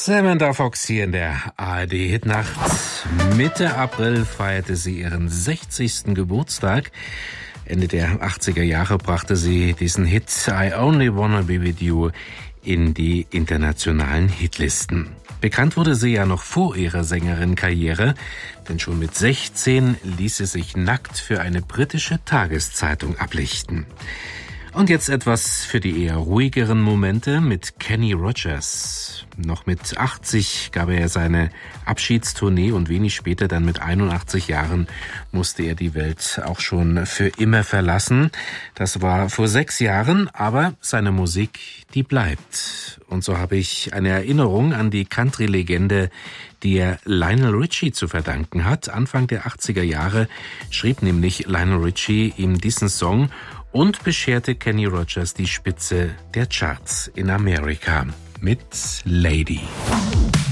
Samantha Fox hier in der ARD-Hitnacht. Mitte April feierte sie ihren 60. Geburtstag. Ende der 80er Jahre brachte sie diesen Hit I Only Wanna Be With You in die internationalen Hitlisten. Bekannt wurde sie ja noch vor ihrer Sängerin-Karriere, denn schon mit 16 ließ sie sich nackt für eine britische Tageszeitung ablichten. Und jetzt etwas für die eher ruhigeren Momente mit Kenny Rogers. Noch mit 80 gab er seine Abschiedstournee und wenig später, dann mit 81 Jahren, musste er die Welt auch schon für immer verlassen. Das war vor 6 Jahren, aber seine Musik, die bleibt. Und so habe ich eine Erinnerung an die Country-Legende, die er Lionel Richie zu verdanken hat. Anfang der 80er Jahre schrieb nämlich Lionel Richie ihm diesen Song und bescherte Kenny Rogers die Spitze der Charts in Amerika mit Lady.